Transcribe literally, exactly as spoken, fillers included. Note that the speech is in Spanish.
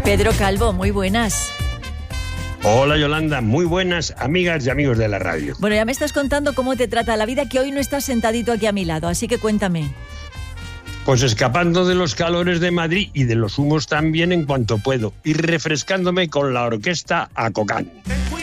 Pedro Calvo, muy buenas. Hola Yolanda, muy buenas amigas y amigos de la radio. Bueno, ya me estás contando cómo te trata la vida, que hoy no estás sentadito aquí a mi lado, así que cuéntame. Pues escapando de los calores de Madrid y de los humos también en cuanto puedo, y refrescándome con la orquesta Acocán.